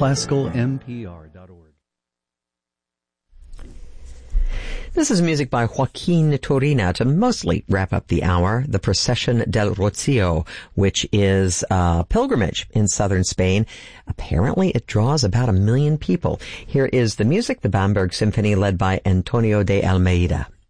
classicalmpr.org. This is music by Joaquin Turina to mostly wrap up the hour, the Procession del Rocío, which is a pilgrimage in southern Spain. Apparently it draws about 1 million people. Here is the music, the Bamberg Symphony led by Antonio de Almeida.